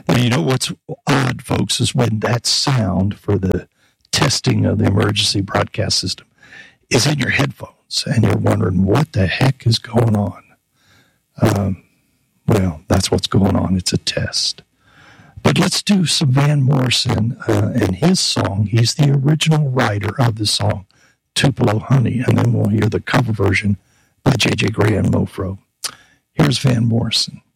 Well, you know what's odd, folks, is when that sound for the testing of the emergency broadcast system is in your headphones, and you're wondering what the heck is going on. Well, that's what's going on. It's a test. But let's do some Van Morrison and his song. He's the original writer of the song Tupelo Honey, and then we'll hear the cover version by J.J. Graham and Mofro. Here's Van Morrison.